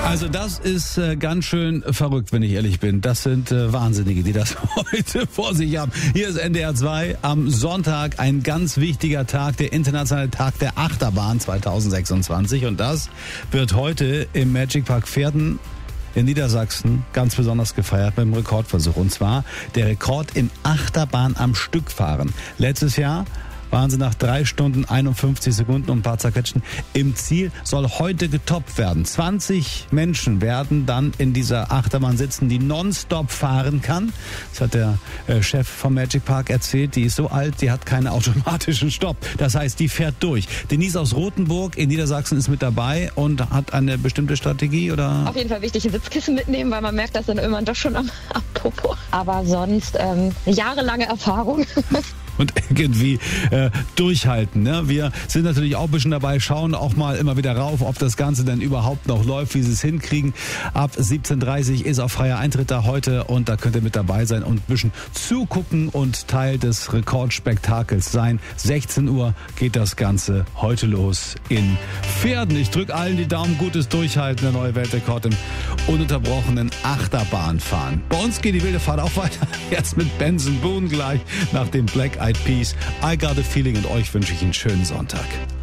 Also das ist ganz schön verrückt, wenn ich ehrlich bin. Das sind Wahnsinnige, die das heute vor sich haben. Hier ist NDR 2 am Sonntag, ein ganz wichtiger Tag, der internationale Tag der Achterbahn 2026. Und das wird heute im Magic Park Pferden in Niedersachsen ganz besonders gefeiert mit dem Rekordversuch. Und zwar der Rekord im Achterbahn am Stück fahren. Letztes Jahr waren sie nach 3 Stunden 51 Sekunden und ein paar zerquetschen im Ziel, soll heute getoppt werden. 20 Menschen werden dann in dieser Achterbahn sitzen, die nonstop fahren kann. Das hat der Chef vom Magic Park erzählt. Die ist so alt, die hat keinen automatischen Stopp. Das heißt, die fährt durch. Denise aus Rothenburg in Niedersachsen ist mit dabei und hat eine bestimmte Strategie, oder? Auf jeden Fall wichtig, Sitzkissen mitnehmen, weil man merkt, dass dann irgendwann doch schon am Popo. Aber sonst jahrelange Erfahrung. Und irgendwie durchhalten. Ne? Wir sind natürlich auch ein bisschen dabei, schauen auch mal immer wieder rauf, ob das Ganze denn überhaupt noch läuft, wie sie es hinkriegen. Ab 17:30 ist auch freier Eintritt da heute und da könnt ihr mit dabei sein und ein bisschen zugucken und Teil des Rekordspektakels sein. 16 Uhr geht das Ganze heute los in Pferden. Ich drücke allen die Daumen, gutes Durchhalten, der neue Weltrekord im ununterbrochenen Achterbahnfahren. Bei uns geht die wilde Fahrt auch weiter, jetzt mit Benson Boone gleich nach dem Black Eyed Peas. I Got a Feeling und euch wünsche ich einen schönen Sonntag.